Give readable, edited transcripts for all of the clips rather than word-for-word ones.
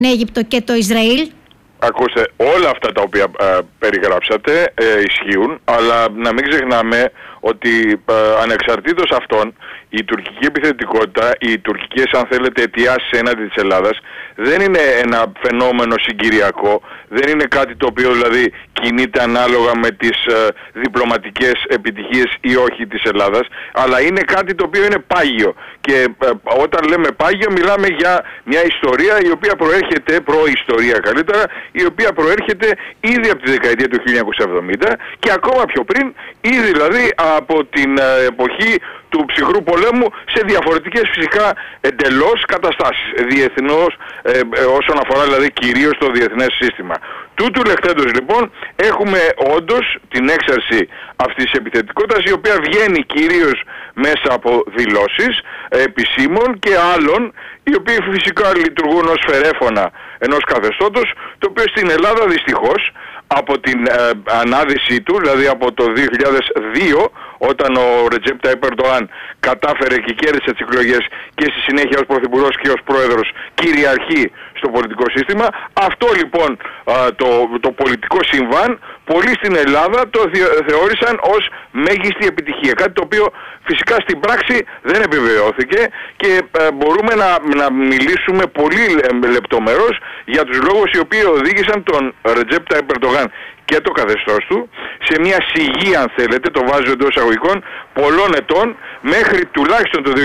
Αίγυπτο και το Ισραήλ. Ακούστε, όλα αυτά τα οποία περιγράψατε ισχύουν, αλλά να μην ξεχνάμε ότι ανεξαρτήτως αυτών η τουρκική επιθετικότητα, οι τουρκικές αν θέλετε αιτιάσεις έναντι της Ελλάδας δεν είναι ένα φαινόμενο συγκυριακό, δεν είναι κάτι το οποίο δηλαδή κινείται ανάλογα με τις διπλωματικές επιτυχίες ή όχι της Ελλάδας, αλλά είναι κάτι το οποίο είναι πάγιο. Και όταν λέμε πάγιο μιλάμε για μια ιστορία η οποία προέρχεται, προϊστορία καλύτερα, η οποία προέρχεται ήδη από τη δεκαετία του 1970 και ακόμα πιο πριν, ήδη δηλαδή από την εποχή του ψυχρού πολέμου σε διαφορετικές φυσικά εντελώς καταστάσεις, διεθνώς, όσον αφορά δηλαδή κυρίως το διεθνές σύστημα. Τούτου λεχθέντος λοιπόν έχουμε όντως την έξαρση αυτής της επιθετικότητας, η οποία βγαίνει κυρίως μέσα από δηλώσεις επισήμων και άλλων, οι οποίοι φυσικά λειτουργούν ως φερέφωνα ενός καθεστώτος, το οποίο στην Ελλάδα δυστυχώς από την ανάδυσή του, δηλαδή από το 2002, όταν ο Ρετζέπ Ταϊπ Ερντογάν κατάφερε και κέρδισε τις εκλογές και στη συνέχεια ως πρωθυπουργός και ως πρόεδρος κυριαρχεί στο πολιτικό σύστημα, αυτό λοιπόν το πολιτικό συμβάν πολλοί στην Ελλάδα το θεώρησαν ως μέγιστη επιτυχία, κάτι το οποίο φυσικά στην πράξη δεν επιβεβαιώθηκε και μπορούμε να μιλήσουμε πολύ λεπτομερώς για τους λόγους οι οποίοι οδήγησαν τον Ρετζέπ Ταϊπ Ερντογάν και το καθεστώς του σε μια σιγή, αν θέλετε, το βάζω εντός εισαγωγικών, πολλών ετών μέχρι τουλάχιστον το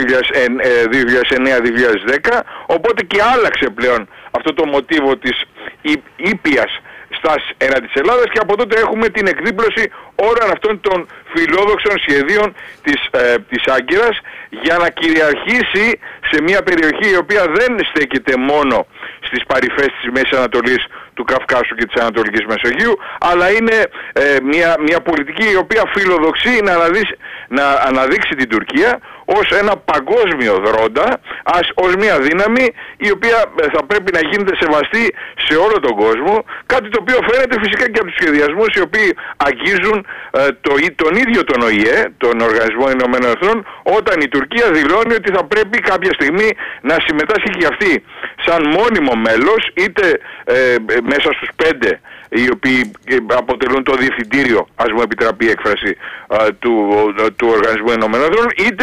2009-2010, οπότε και άλλαξε πλέον αυτό το μοτίβο της ήπιας στάσης έναντι της Ελλάδας και από τότε έχουμε την εκδίπλωση όλων αυτών των φιλόδοξων σχεδίων της Άγκυρας για να κυριαρχήσει σε μια περιοχή η οποία δεν στέκεται μόνο στις παρυφές της Μέσης Ανατολής, του Καυκάσου και της Ανατολικής Μεσογείου, αλλά είναι μια πολιτική η οποία φιλοδοξεί να αναδείξει την Τουρκία ως ένα παγκόσμιο δρόντα, ως μια δύναμη η οποία θα πρέπει να γίνεται σεβαστή σε όλο τον κόσμο, κάτι το οποίο φαίνεται φυσικά και από τους σχεδιασμούς οι οποίοι αγγίζουν τον ίδιο τον ΟΗΕ, τον Οργανισμό Ηνωμένων Εθνών, όταν η Τουρκία δηλώνει ότι θα πρέπει κάποια στιγμή να συμμετάσχει και αυτή σαν μόνιμο μέλος, είτε μέσα στους 5 οι οποίοι αποτελούν το διευθυντήριο, ας μου επιτραπεί η έκφραση, του Οργανισμού Ηνωμένων Εθνών, είτε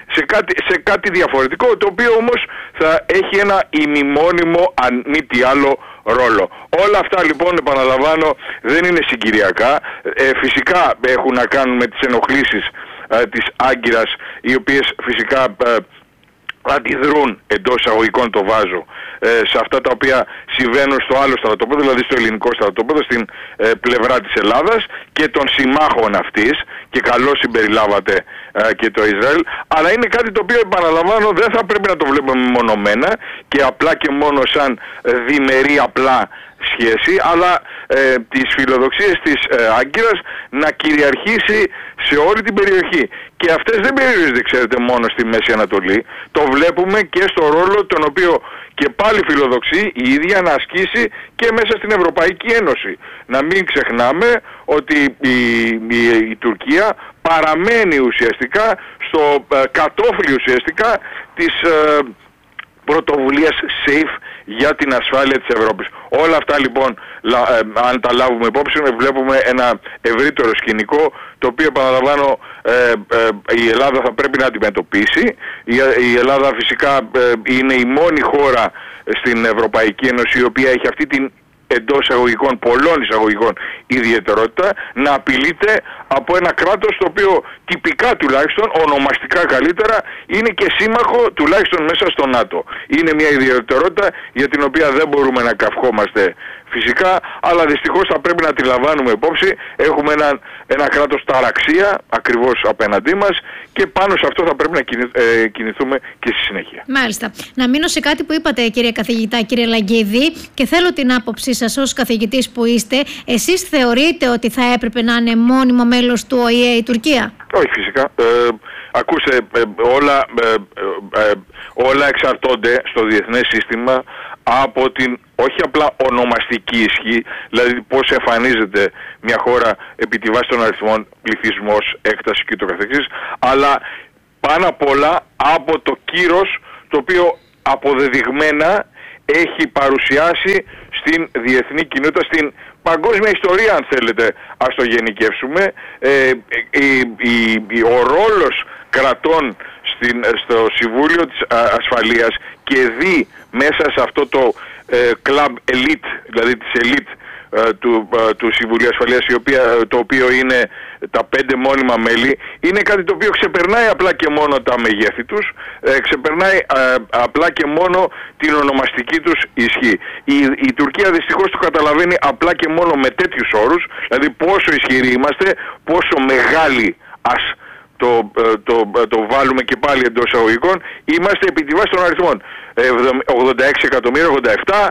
σε κάτι διαφορετικό, το οποίο όμως θα έχει ένα ημιμόνιμο, αν μη τι άλλο, ρόλο. Όλα αυτά λοιπόν, επαναλαμβάνω, δεν είναι συγκυριακά. Φυσικά έχουν να κάνουν με τις ενοχλήσεις της Άγκυρας, οι οποίες φυσικά αντιδρούν εντός εισαγωγικών, το βάζω, σε αυτά τα οποία συμβαίνουν στο άλλο στρατόπεδο, δηλαδή στο ελληνικό στρατόπεδο, στην πλευρά της Ελλάδας και των συμμάχων αυτής, και καλώς συμπεριλάβατε και το Ισραήλ, αλλά είναι κάτι το οποίο, επαναλαμβάνω, δεν θα πρέπει να το βλέπουμε μονομένα και απλά και μόνο σαν διμερή απλά σχέση, αλλά τις φιλοδοξίες της Άγκυρας να κυριαρχήσει σε όλη την περιοχή. Και αυτές δεν περιορίζονται, ξέρετε, μόνο στη Μέση Ανατολή. Το βλέπουμε και στο ρόλο τον οποίο και πάλι φιλοδοξεί η ίδια να ασκήσει και μέσα στην Ευρωπαϊκή Ένωση. Να μην ξεχνάμε ότι η Τουρκία παραμένει ουσιαστικά στο κατόφλι ουσιαστικά της πρωτοβουλίας SAFE για την ασφάλεια της Ευρώπης. Όλα αυτά λοιπόν, αν τα λάβουμε υπόψη, βλέπουμε ένα ευρύτερο σκηνικό, το οποίο, επαναλαμβάνω, η Ελλάδα θα πρέπει να αντιμετωπίσει. Η Ελλάδα φυσικά είναι η μόνη χώρα στην Ευρωπαϊκή Ένωση η οποία έχει αυτή την εντός εισαγωγικών, πολλών εισαγωγικών ιδιαιτερότητα, να απειλείται από ένα κράτος το οποίο τυπικά τουλάχιστον, ονομαστικά καλύτερα, είναι και σύμμαχο τουλάχιστον μέσα στο ΝΑΤΟ. Είναι μια ιδιαιτερότητα για την οποία δεν μπορούμε να καυχόμαστε φυσικά, αλλά δυστυχώς θα πρέπει να τη λαμβάνουμε υπόψη. Έχουμε ένα κράτος ταραξία ακριβώς απέναντί μας και πάνω σε αυτό θα πρέπει να κινηθούμε και στη συνέχεια. Μάλιστα. Να μείνω σε κάτι που είπατε, κύριε καθηγητά, κύριε Λαγκίδη, και θέλω την άποψή σας ως καθηγητής που είστε. Εσείς θεωρείτε ότι θα έπρεπε να είναι μόνιμο μέλος του ΟΗΕ η Τουρκία? Όχι, φυσικά. Ακούστε, όλα εξαρτώνται στο διεθνές σύστημα από την όχι απλά ονομαστική ισχύ, δηλαδή πώς εμφανίζεται μια χώρα επί τη βάση των αριθμών, πληθυσμός, έκταση και το καθεξής, αλλά πάνω απ' όλα από το κύρος το οποίο αποδεδειγμένα έχει παρουσιάσει στην διεθνή κοινότητα, στην παγκόσμια ιστορία, αν θέλετε, ας το γενικεύσουμε. Ο ρόλος κρατών στο Συμβούλιο της Ασφαλείας και δει μέσα σε αυτό το club elite, δηλαδή της elite του Συμβουλίου Ασφαλείας, το οποίο είναι τα 5 μόνιμα μέλη, είναι κάτι το οποίο ξεπερνάει απλά και μόνο τα μεγέθη τους, ξεπερνάει απλά και μόνο την ονομαστική τους ισχύ. Η Τουρκία δυστυχώς το καταλαβαίνει απλά και μόνο με τέτοιους όρους, δηλαδή πόσο ισχυροί είμαστε, πόσο μεγάλοι το βάλουμε και πάλι εντός εισαγωγικών, είμαστε επί τη βάση των αριθμών. 86 εκατομμύρια, 87,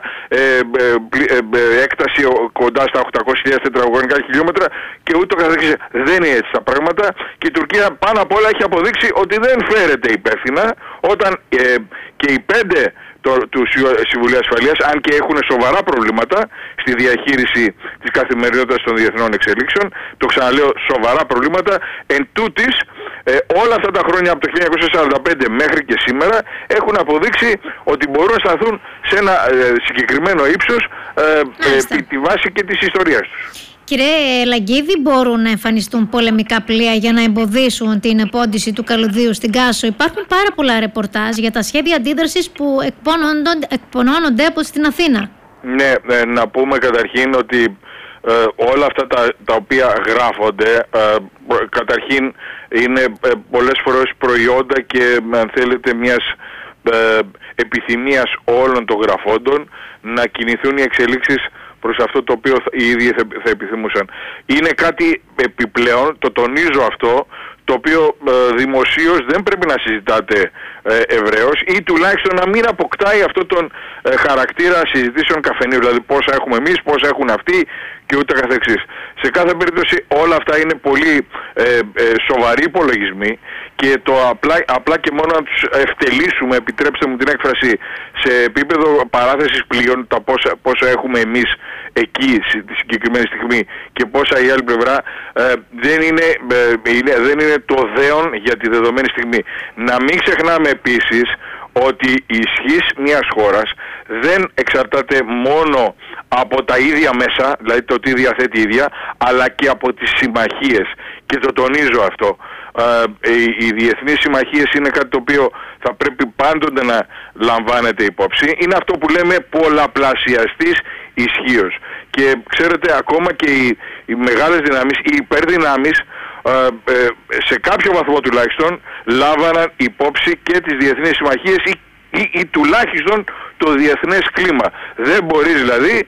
έκταση κοντά στα 800.000 τετραγωνικά χιλιόμετρα και ούτω καθεξής. Δεν είναι έτσι τα πράγματα και η Τουρκία πάνω απ' όλα έχει αποδείξει ότι δεν φέρεται υπεύθυνα όταν και οι 5 του Συμβουλίου Ασφαλείας, αν και έχουν σοβαρά προβλήματα στη διαχείριση της καθημερινότητας των διεθνών εξελίξεων, το ξαναλέω, σοβαρά προβλήματα, εν τούτης, όλα αυτά τα χρόνια από το 1945 μέχρι και σήμερα έχουν αποδείξει ότι μπορούν να σταθούν σε ένα συγκεκριμένο ύψος επί τη βάση και της ιστορίας τους. Κύριε Λαγκίδη, μπορούν να εμφανιστούν πολεμικά πλοία για να εμποδίσουν την επόντιση του καλωδίου στην Κάσο? Υπάρχουν πάρα πολλά ρεπορτάζ για τα σχέδια αντίδρασης που εκπονώνονται από την Αθήνα. Ναι, να πούμε καταρχήν ότι όλα αυτά τα οποία γράφονται καταρχήν είναι πολλές φορές προϊόντα και, αν θέλετε, μιας επιθυμίας όλων των γραφόντων να κινηθούν οι εξελίξεις προς αυτό το οποίο οι ίδιοι θα επιθυμούσαν. Είναι κάτι επιπλέον, το τονίζω αυτό, το οποίο δημοσίως δεν πρέπει να συζητάτε ευρέως ή τουλάχιστον να μην αποκτάει αυτό τον χαρακτήρα συζητήσεων καφενείου, δηλαδή πόσα έχουμε εμείς, πόσα έχουν αυτοί και ούτε καθεξής. Σε κάθε περίπτωση όλα αυτά είναι πολύ σοβαροί υπολογισμοί και το απλά και μόνο να τους ευτελίσουμε, επιτρέψτε μου την έκφραση, σε επίπεδο παράθεσης πλοίων, τα πόσα έχουμε εμείς εκεί τη συγκεκριμένη στιγμή και πόσα η άλλη πλευρά, δεν είναι το δέον για τη δεδομένη στιγμή. Να μην ξεχνάμε επίσης ότι η ισχύς μιας χώρας δεν εξαρτάται μόνο από τα ίδια μέσα, δηλαδή το τι διαθέτει η ίδια, αλλά και από τις συμμαχίες. Και το τονίζω αυτό. Οι διεθνείς συμμαχίες είναι κάτι το οποίο θα πρέπει πάντοτε να λαμβάνεται υπόψη. Είναι αυτό που λέμε πολλαπλασιαστής ισχύος. Και ξέρετε, ακόμα και οι μεγάλες δυνάμεις, οι υπερδυνάμεις, σε κάποιο βαθμό τουλάχιστον λάβαναν υπόψη και τις διεθνείς συμμαχίες ή τουλάχιστον το διεθνές κλίμα. Δεν μπορείς δηλαδή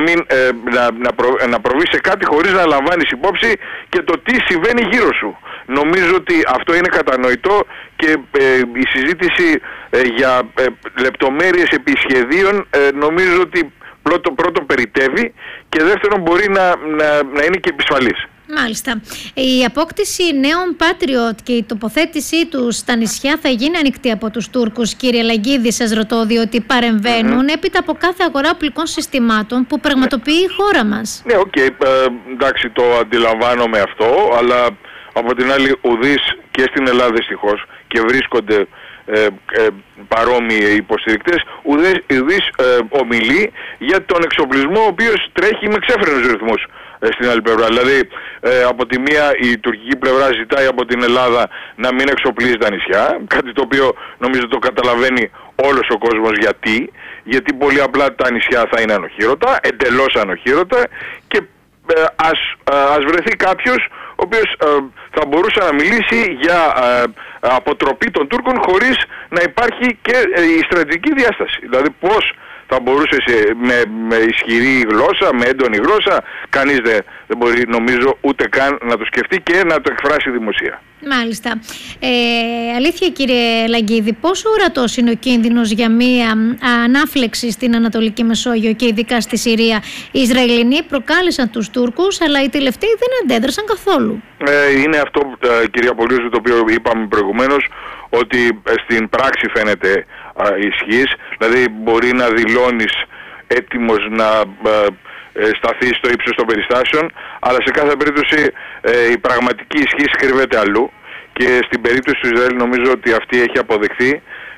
να προβείς σε κάτι χωρίς να λαμβάνεις υπόψη και το τι συμβαίνει γύρω σου. Νομίζω ότι αυτό είναι κατανοητό και η συζήτηση για λεπτομέρειες επί σχεδίων νομίζω ότι πρώτον περιτεύει και δεύτερον μπορεί να είναι και επισφαλής. Μάλιστα. Η απόκτηση νέων Patriot και η τοποθέτησή τους στα νησιά θα γίνει ανοιχτή από τους Τούρκους, κύριε Λαγκίδη, σας ρωτώ, διότι παρεμβαίνουν έπειτα από κάθε αγορά οπλικών συστημάτων που πραγματοποιεί η χώρα μας. Ναι, εντάξει, το αντιλαμβάνομαι αυτό, αλλά από την άλλη ουδείς και στην Ελλάδα δυστυχώς και βρίσκονται παρόμοιοι υποστηρικτές, ουδείς ομιλεί για τον εξοπλισμό ο οποίος τρέχει με ξέφρενους ρυθμούς στην άλλη πλευρά. Δηλαδή από τη μία η τουρκική πλευρά ζητάει από την Ελλάδα να μην εξοπλίζει τα νησιά, κάτι το οποίο νομίζω το καταλαβαίνει όλος ο κόσμος. Γιατί πολύ απλά τα νησιά θα είναι ανοχήρωτα, εντελώς ανοχήρωτα, και ας βρεθεί κάποιος ο οποίος θα μπορούσε να μιλήσει για αποτροπή των Τούρκων χωρίς να υπάρχει και η στρατηγική διάσταση. Δηλαδή πώς θα μπορούσε με ισχυρή γλώσσα, με έντονη γλώσσα, κανείς δεν μπορεί νομίζω ούτε καν να το σκεφτεί και να το εκφράσει δημοσία. Μάλιστα. Αλήθεια, κύριε Λαγκίδη, πόσο ορατός είναι ο κίνδυνος για μία ανάφλεξη στην Ανατολική Μεσόγειο και ειδικά στη Συρία? Οι Ισραηλινοί προκάλεσαν τους Τούρκους, αλλά οι τελευταίοι δεν αντέδρασαν καθόλου. Είναι αυτό, κυρία Πολύζου, το οποίο είπαμε προηγουμένως, ότι στην πράξη φαίνεται ισχύς, δηλαδή μπορεί να δηλώνεις έτοιμος να σταθεί στο ύψος των περιστάσεων, αλλά σε κάθε περίπτωση η πραγματική ισχύ κρύβεται αλλού και στην περίπτωση του Ισραήλ νομίζω ότι αυτή έχει αποδειχθεί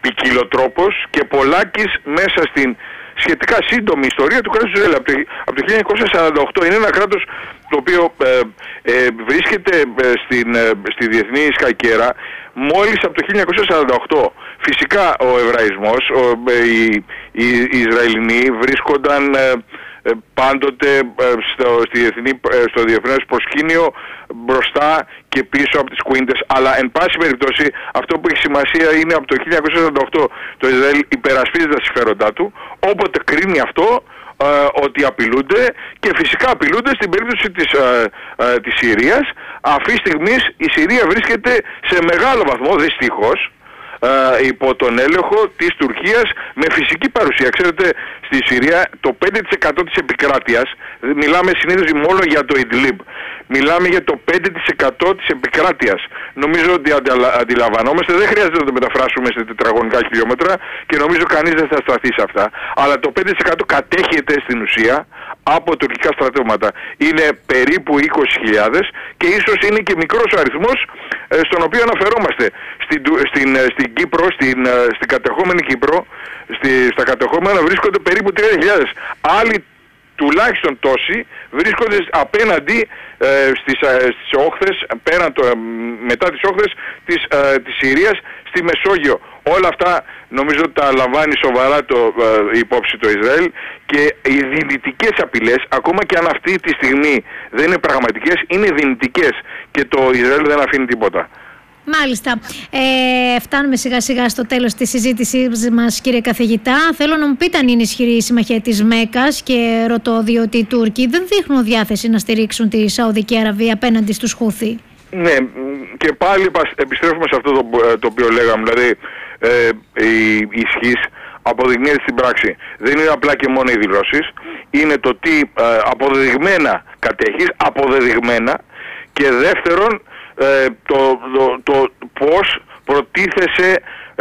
ποικιλοτρόπος και πολλάκις μέσα στην σχετικά σύντομη ιστορία του κράτους Ισραήλ. Από το 1948 είναι ένα κράτος το οποίο βρίσκεται στη διεθνή σκακέρα μόλις από το 1948. Φυσικά ο Εβραϊσμός, οι Ισραηλινοί βρίσκονταν πάντοτε στο διεθνές προσκήνιο μπροστά και πίσω από τις κουίντες, αλλά εν πάση περιπτώσει αυτό που έχει σημασία είναι από το 1948 το Ισραήλ υπερασπίζεται τα συμφέροντά του, όποτε κρίνει αυτό ότι απειλούνται, και φυσικά απειλούνται στην περίπτωση της Συρίας. Αυτή τη στιγμή η Συρία βρίσκεται σε μεγάλο βαθμό, δυστυχώς, υπό τον έλεγχο της Τουρκίας με φυσική παρουσία. Ξέρετε, στη Συρία το 5% της επικράτειας, μιλάμε συνήθως μόνο για το Ιντλίμπ, μιλάμε για το 5% της επικράτειας. Νομίζω ότι αντιλαμβανόμαστε, δεν χρειάζεται να το μεταφράσουμε σε τετραγωνικά χιλιόμετρα και νομίζω κανείς δεν θα σταθεί σε αυτά. Αλλά το 5% κατέχεται στην ουσία από τουρκικά στρατεύματα. Είναι περίπου 20.000 και ίσως είναι και μικρός ο αριθμός στον οποίο αναφερόμαστε. Στην Κύπρο, στην κατεχόμενη Κύπρο, στα κατεχόμενα βρίσκονται περίπου 30.000. Άλλοι τουλάχιστον τόσοι βρίσκονται απέναντι στις όχθες, μετά τις όχθες της Συρίας στη Μεσόγειο. Όλα αυτά νομίζω τα λαμβάνει σοβαρά υπόψη το Ισραήλ, και οι δυνητικές απειλές, ακόμα και αν αυτή τη στιγμή δεν είναι πραγματικές, είναι δυνητικές και το Ισραήλ δεν αφήνει τίποτα. Μάλιστα. Φτάνουμε σιγά σιγά στο τέλος της συζήτησης μας, κύριε καθηγητά. Θέλω να μου πείτε αν είναι ισχυρή η συμμαχία της Μέκκας, και ρωτώ διότι οι Τούρκοι δεν δείχνουν διάθεση να στηρίξουν τη Σαουδική Αραβία απέναντι στους Χούθι. Ναι, και πάλι επιστρέφουμε σε αυτό το οποίο λέγαμε, δηλαδή η ισχύς αποδεικνύεται στην πράξη. Δεν είναι απλά και μόνο οι δηλώσεις, είναι το τι αποδεδειγμένα κατέχεις, αποδεδειγμένα, και δεύτερον το πώς προτίθεσαι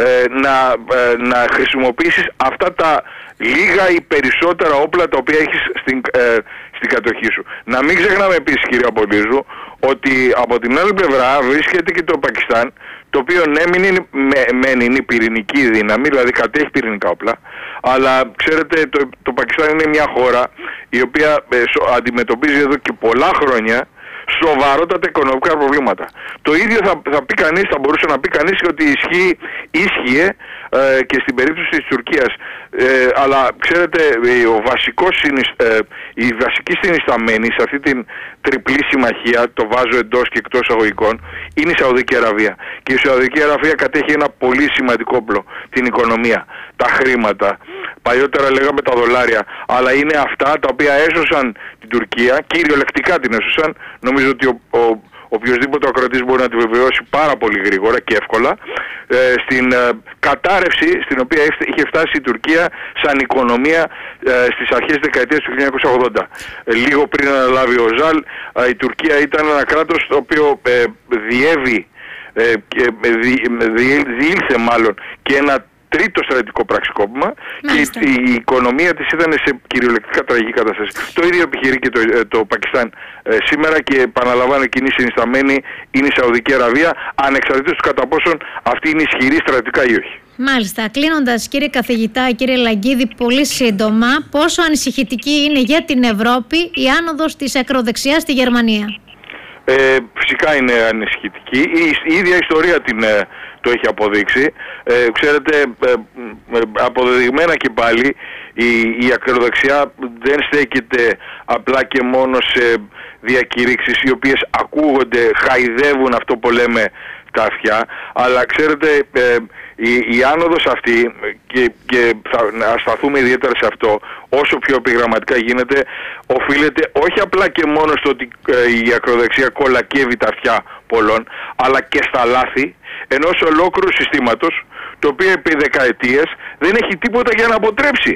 να χρησιμοποιήσεις αυτά τα λίγα ή περισσότερα όπλα τα οποία έχεις στην κατοχή σου. Να μην ξεχνάμε επίσης, κύριε Απολύζου, ότι από την άλλη πλευρά βρίσκεται και το Πακιστάν, το οποίο είναι η πυρηνική δύναμη, δηλαδή κατέχει πυρηνικά όπλα, αλλά ξέρετε το Πακιστάν είναι μια χώρα η οποία αντιμετωπίζει εδώ και πολλά χρόνια σοβαρότατα οικονομικά προβλήματα. Το ίδιο θα μπορούσε να πει κανείς ότι ίσχυε και στην περίπτωση της Τουρκίας. Αλλά ξέρετε, η βασική συνισταμένη σε αυτή την τριπλή συμμαχία, το βάζω εντός και εκτός αγωγικών, είναι η Σαουδική Αραβία. Και η Σαουδική Αραβία κατέχει ένα πολύ σημαντικό όπλο, την οικονομία, τα χρήματα. Παλιότερα λέγαμε τα δολάρια, αλλά είναι αυτά τα οποία έσωσαν την Τουρκία, κυριολεκτικά την έσωσαν. Νομίζω ότι οποιοσδήποτε ακροατής μπορεί να τη βεβαιώσει πάρα πολύ γρήγορα και εύκολα, στην κατάρρευση στην οποία είχε φτάσει η Τουρκία σαν οικονομία στις αρχές της δεκαετίας του 1980. Λίγο πριν αναλάβει ο Ζαλ, η Τουρκία ήταν ένα κράτος το οποίο διήλθε μάλλον και ένα τρίτο στρατιωτικό πραξικόπημα, και η οικονομία της ήταν σε κυριολεκτικά τραγική κατάσταση. Το ίδιο επιχειρεί και το Πακιστάν σήμερα, και επαναλαμβάνω, κοινή συνισταμένη είναι η Σαουδική Αραβία, ανεξαρτήτως του κατά πόσον αυτή είναι ισχυρή στρατιωτικά ή όχι. Μάλιστα. Κλείνοντας, κύριε καθηγητά, κύριε Λαγκίδη, πολύ σύντομα, πόσο ανησυχητική είναι για την Ευρώπη η άνοδος της ακροδεξιάς στη Γερμανία? Φυσικά είναι ανησυχητική. Η ίδια ιστορία το έχει αποδείξει. Ξέρετε, αποδεδειγμένα και πάλι η ακροδεξιά δεν στέκεται απλά και μόνο σε διακηρύξεις οι οποίες ακούγονται, χαϊδεύουν αυτό που λέμε τα αυτιά, αλλά ξέρετε, η άνοδος αυτή, και θα σταθούμε ιδιαίτερα σε αυτό όσο πιο επιγραμματικά γίνεται, οφείλεται όχι απλά και μόνο στο ότι η ακροδεξιά κολακεύει τα αυτιά πολλών, αλλά και στα λάθη ενός ολόκληρου συστήματος, το οποίο επί δεκαετίες δεν έχει τίποτα για να αποτρέψει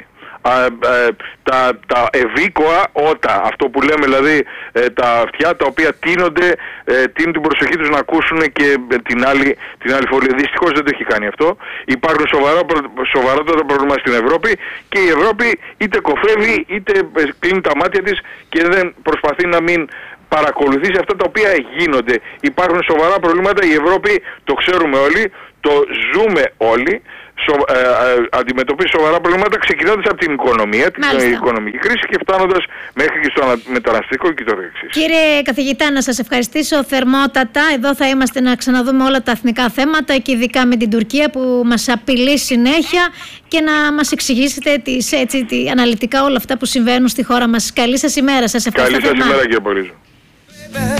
τα ευήκοα ότα, αυτό που λέμε δηλαδή τα αυτιά τα οποία τείνουν την προσοχή τους να ακούσουν και την άλλη φωλή. Δυστυχώς δεν το έχει κάνει αυτό. Υπάρχουν σοβαρότερα προβλήματα στην Ευρώπη, και η Ευρώπη είτε κοφεύει είτε κλείνει τα μάτια της και δεν προσπαθεί να μην παρακολουθήσει αυτά τα οποία γίνονται. Υπάρχουν σοβαρά προβλήματα. Η Ευρώπη, το ξέρουμε όλοι, το ζούμε όλοι. αντιμετωπίσει σοβαρά προβλήματα, ξεκινώντας από την οικονομία, την οικονομική κρίση και φτάνοντας μέχρι και στο μεταναστευτικό και το εξής. Κύριε καθηγητά, να σας ευχαριστήσω θερμότατα. Εδώ θα είμαστε να ξαναδούμε όλα τα εθνικά θέματα και ειδικά με την Τουρκία που μας απειλεί συνέχεια και να μας εξηγήσετε αναλυτικά όλα αυτά που συμβαίνουν στη χώρα μας. Καλή σας ημέρα. Σας ευχαριστώ. Καλή σας ημέρα, κύριε Πολύζου.